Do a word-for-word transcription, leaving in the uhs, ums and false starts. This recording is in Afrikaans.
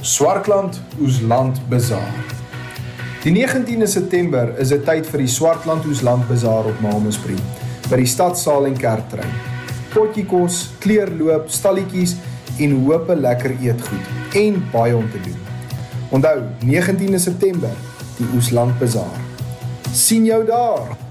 Swartland Oesland Bazaar. Die negentiende September is dit tyd vir die Swartland Oesland Bazaar op Malmesbury, by die stadsaal en kerktrein. Potjie kos, kleurloop, stalletjies en hoop 'n lekker eetgoed en baie om te doen. Onthou, negentiende September, die Oesland Bazaar. Sien jou daar!